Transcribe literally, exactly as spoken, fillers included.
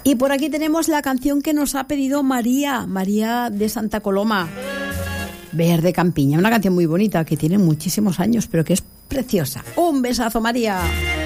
Y por aquí tenemos la canción que nos ha pedido María, María de Santa Coloma. Verde Campiña, una canción muy bonita que tiene muchísimos años, pero que es preciosa. Un besazo, María.